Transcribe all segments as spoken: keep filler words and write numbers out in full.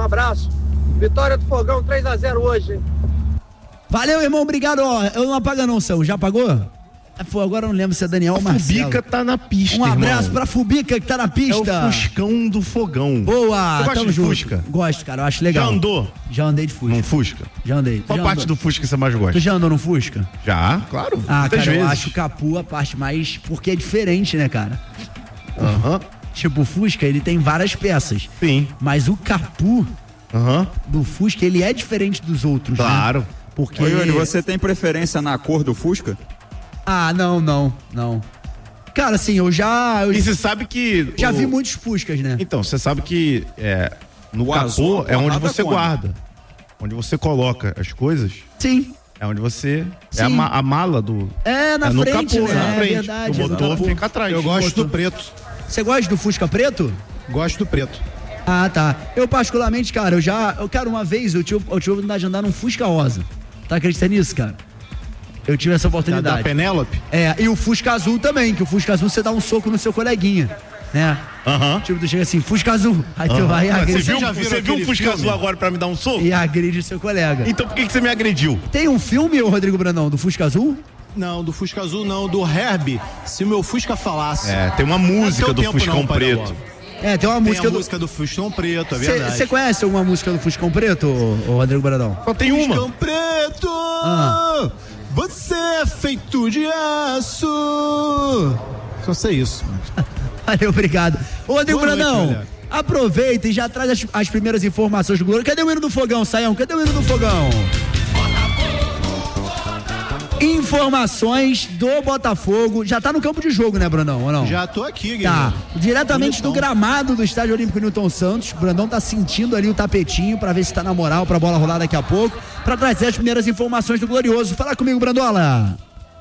abraço. Vitória do Fogão, três a zero hoje. Valeu, irmão, obrigado. Ó, eu não apaga não, São. Já apagou? Pô, agora eu não lembro se é Daniel ou Marcelo. Fubica tá na pista, Um abraço irmão. pra Fubica que tá na pista. É o Fuscão do Fogão. Boa, Você gosta tamo de junto. Fusca? Gosto, cara, eu acho legal. Já andou? Já andei de Fusca. Num Fusca? Já andei. Qual já parte andou? do Fusca você mais gosta? Tu já andou no Fusca? Já, claro. Ah, muitas cara, vezes. eu acho o Capu a parte mais... Porque é diferente, né, cara? Aham. Uhum. Tipo, o Fusca, ele tem várias peças. Sim. Mas o Capu uhum. do Fusca, ele é diferente dos outros, claro. Né? Porque... Oi, Yuri, você tem preferência na cor do Fusca? Ah, não, não, não. Cara, assim, eu já... Eu e você sabe que... Já o... vi muitos Fuscas, né? Então, você sabe que é, no o capô azul, é onde você come. guarda. Onde você coloca as coisas. Sim. É onde você... Sim. É a, ma- a mala do... É, na é no frente, capô, né? na frente. É verdade. O motor fica atrás. Eu gosto do preto. Você gosta do Fusca preto? Gosto do preto. Ah, tá. Eu particularmente, cara, eu já... Eu, cara, uma vez eu tive, eu tive a oportunidade de andar num Fusca rosa. Tá acreditando nisso, cara? Eu tive essa oportunidade. Da, da Penélope? É, e o Fusca azul também, que o Fusca azul você dá um soco no seu coleguinha, né? Aham. Uhum. Tipo, tu chega assim, Fusca azul. Aí tu vai e agride. Você viu, você viu um Fusca filme? azul agora pra me dar um soco? E agride o seu colega. Então por que, que você me agrediu? Tem um filme, ô Rodrigo Brandão, do Fusca azul? Não, do Fusca azul não, do Herbie. Se o meu Fusca falasse. É, tem uma música do Fuscão não, preto. É, tem uma tem música a do... música do Fuscão preto, é verdade. Você conhece alguma música do Fuscão preto, ô, ô Rodrigo Brandão? Só tem uma. Fuscão preto! Ah. Você é feito de aço! Só sei isso. Valeu, obrigado. Ô, Rodrigo Boa Brandão, noite, aproveita e já traz as, as primeiras informações do Glória. Cadê o hino do Fogão, Saião? Cadê o hino do Fogão? Informações do Botafogo. Já tá no campo de jogo, né, Brandão? Ou não? Já tô aqui, Tá. Guilherme. Diretamente Bonitão. do gramado do Estádio Olímpico Newton Santos. O Brandão tá sentindo ali o tapetinho pra ver se tá na moral pra bola rolar daqui a pouco. Pra trazer as primeiras informações do Glorioso. Fala comigo, Brandola.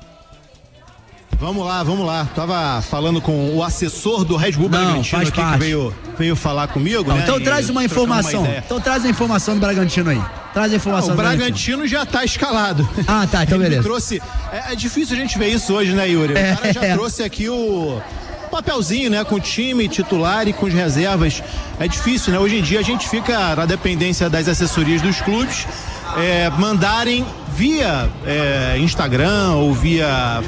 Vamos lá, vamos lá. Tava falando com o assessor do Red Bull Não, Bragantino faz aqui parte. que veio, veio falar comigo, Não, né? então E traz uma trocar informação. ideia. Então traz a informação do Bragantino aí. Traz a informação Ah, o do Bragantino já tá escalado. Ah, tá, então Ele beleza. trouxe. É, é difícil a gente ver isso hoje, né, Yuri? O É. cara já trouxe aqui o papelzinho, né, com o time titular e com as reservas. É difícil, né? Hoje em dia a gente fica na dependência das assessorias dos clubes é, mandarem via é, Instagram ou via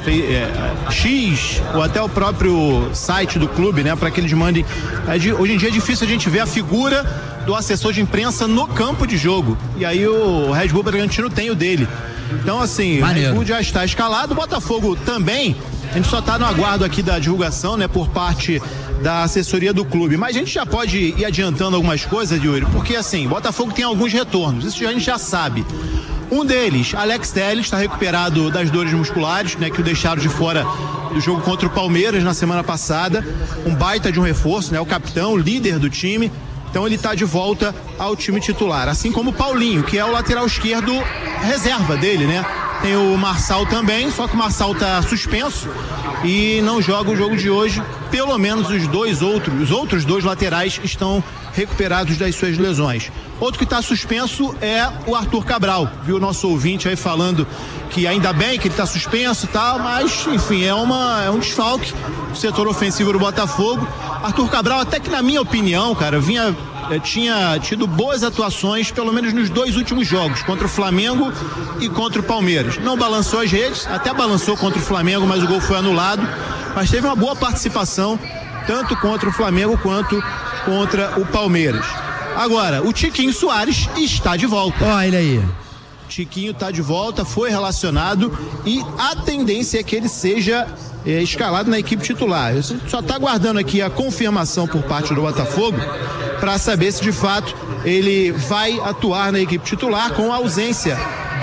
é, X ou até o próprio site do clube, né, para que eles mandem. É de, hoje em dia é difícil a gente ver a figura do assessor de imprensa no campo de jogo. E aí o Red Bull Bragantino tem o dele. Então, assim, Maneiro. o Red Bull já está escalado, o Botafogo também. A gente só está no aguardo aqui da divulgação, né, por parte da assessoria do clube. Mas a gente já pode ir adiantando algumas coisas, Yuri, porque assim, Botafogo tem alguns retornos, isso a gente já sabe. Um deles, Alex Telles, está recuperado das dores musculares, né, que o deixaram de fora do jogo contra o Palmeiras na semana passada. Um baita de um reforço, né, o capitão, o líder do time. Então ele está de volta ao time titular. Assim como o Paulinho, que é o lateral esquerdo reserva dele, né? Tem o Marçal também, só que o Marçal está suspenso e não joga o jogo de hoje. Pelo menos os dois outros, os outros dois laterais estão recuperados das suas lesões. Outro que está suspenso é o Arthur Cabral. Viu o nosso ouvinte aí falando que ainda bem que ele está suspenso e tal, mas enfim, é, uma, é um desfalque do setor ofensivo do Botafogo. Arthur Cabral, até que na minha opinião, cara, vinha, tinha tido boas atuações, pelo menos nos dois últimos jogos, contra o Flamengo e contra o Palmeiras. Não balançou as redes, até balançou contra o Flamengo, mas o gol foi anulado. Mas teve uma boa participação, tanto contra o Flamengo quanto contra o Palmeiras. Agora, o Tiquinho Soares está de volta. Ó, ele aí. Tiquinho está de volta, foi relacionado e a tendência é que ele seja é, escalado na equipe titular. Eu só está aguardando aqui a confirmação por parte do Botafogo para saber se de fato ele vai atuar na equipe titular com a ausência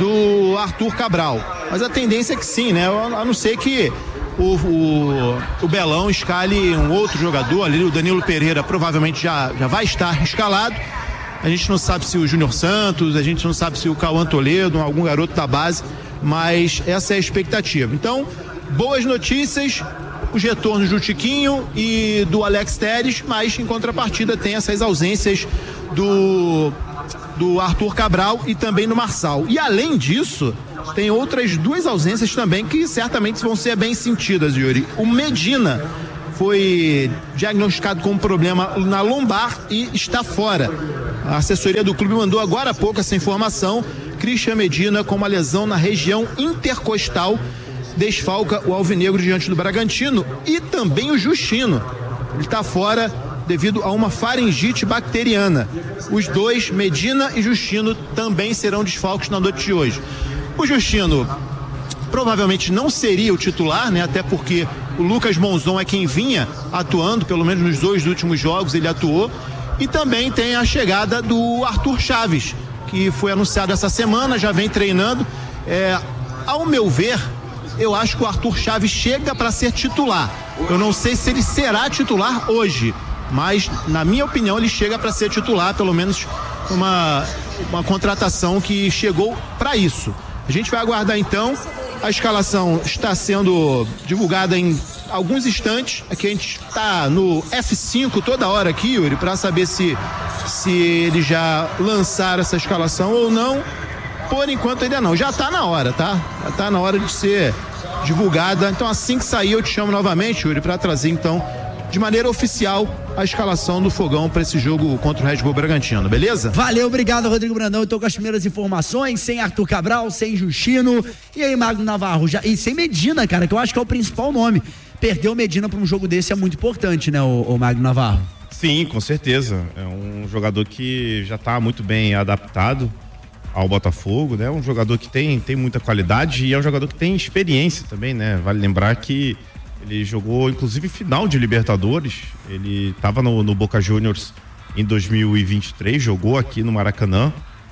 do Arthur Cabral. Mas a tendência é que sim, né? A não ser que O, o, o Belão escale um outro jogador ali, o Danilo Pereira provavelmente já, já vai estar escalado. A gente não sabe se o Júnior Santos, a gente não sabe se o Cauã Toledo, algum garoto da base, mas essa é a expectativa. Então, boas notícias, os retornos do Tiquinho e do Alex Telles, mas em contrapartida tem essas ausências do, do Arthur Cabral e também do Marçal. E além disso, tem outras duas ausências também que certamente vão ser bem sentidas, Yuri. O Medina foi diagnosticado com um problema na lombar e está fora. A assessoria do clube mandou agora há pouco essa informação. Christian Medina com uma lesão na região intercostal desfalca o alvinegro diante do Bragantino e também o Justino. Ele está fora devido a uma faringite bacteriana. Os dois, Medina e Justino, também serão desfalques na noite de hoje. O Justino provavelmente não seria o titular, né? Até porque o Lucas Monzon é quem vinha atuando, pelo menos nos dois últimos jogos ele atuou. E também tem a chegada do Arthur Chaves, que foi anunciado essa semana, já vem treinando. É, ao meu ver, eu acho que o Arthur Chaves chega para ser titular. Eu não sei se ele será titular hoje, mas na minha opinião ele chega para ser titular, pelo menos uma, uma contratação que chegou para isso. A gente vai aguardar então. A escalação está sendo divulgada em alguns instantes. Aqui a gente está no F cinco toda hora aqui, Yuri, para saber se, se eles já lançaram essa escalação ou não. Por enquanto ainda não. Já está na hora, tá? Já está na hora de ser divulgada. Então assim que sair eu te chamo novamente, Yuri, para trazer então de maneira oficial a escalação do Fogão para esse jogo contra o Red Bull Bragantino, beleza? Valeu, obrigado, Rodrigo Brandão. Eu tô com as primeiras informações, sem Arthur Cabral, sem Justino, e aí Magno Navarro, já, e sem Medina, cara, que eu acho que é o principal nome. Perder o Medina para um jogo desse é muito importante, né, o, o Magno Navarro? Sim, com certeza. É um jogador que já está muito bem adaptado ao Botafogo, né? Um jogador que tem, tem muita qualidade e é um jogador que tem experiência também, né? Vale lembrar que ele jogou, inclusive, final de Libertadores. Ele estava no, no Boca Juniors em dois mil e vinte e três, jogou aqui no Maracanã.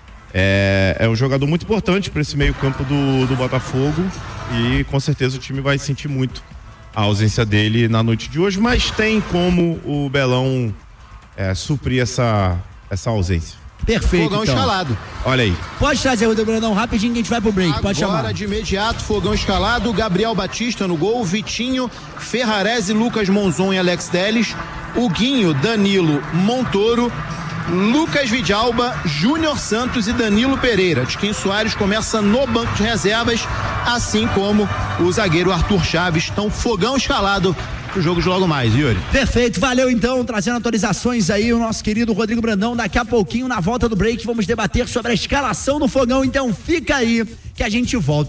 É, é um jogador muito importante para esse meio campo do, do Botafogo e com certeza o time vai sentir muito a ausência dele na noite de hoje, mas tem como o Belão é, suprir essa, essa ausência. Perfeito, Fogão então. escalado. Olha aí. Pode trazer, Rodrigo Brandão, rapidinho que a gente vai pro break. Agora, pode chamar. de imediato, Fogão escalado, Gabriel Batista no gol, Vitinho, Ferrarese, Lucas Monzon e Alex Telles, Huguinho, Danilo, Montoro, Lucas Vidalba, Júnior Santos e Danilo Pereira. Tiquinho Soares começa no banco de reservas, assim como o zagueiro Arthur Chaves. Então, Fogão escalado pro jogo de logo mais, Yuri. Perfeito, valeu então, trazendo atualizações aí o nosso querido Rodrigo Brandão. Daqui a pouquinho, na volta do break, vamos debater sobre a escalação do Fogão, então fica aí que a gente volta.